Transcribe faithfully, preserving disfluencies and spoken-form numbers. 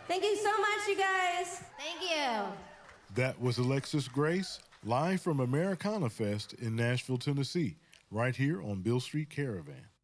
Thank you so much, you guys. Thank you. That was Alexis Grace, live from Americana Fest in Nashville, Tennessee, right here on Beale Street Caravan.